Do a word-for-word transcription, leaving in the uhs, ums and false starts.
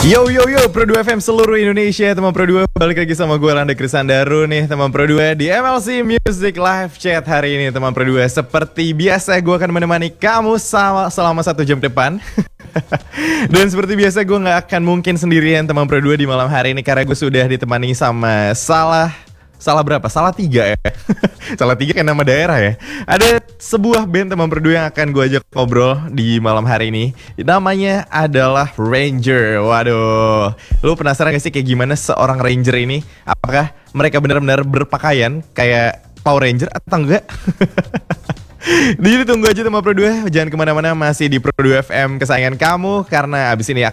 Yo yo yo Pro dua F M seluruh Indonesia. Teman Pro dua balik lagi sama gue Randa Krisandaru nih teman Pro dua di M L C Music Live Chat hari ini teman Pro dua. Seperti biasa gue akan menemani kamu sama, selama satu jam depan. Dan seperti biasa gue gak akan mungkin sendirian teman Pro dua di malam hari ini, karena gue sudah ditemani sama Salah Salah berapa? Salah tiga ya. Salah tiga kayak nama daerah ya. Ada sebuah band teman Pro dua yang akan gue ajak ngobrol di malam hari ini. Namanya adalah Ranger. Waduh, lu penasaran gak sih kayak gimana seorang Ranger ini? Apakah mereka benar-benar berpakaian kayak Power Ranger atau enggak? Jadi tunggu aja teman Pro dua. Jangan kemana-mana, masih di Pro dua F M kesayangan kamu, karena abis ini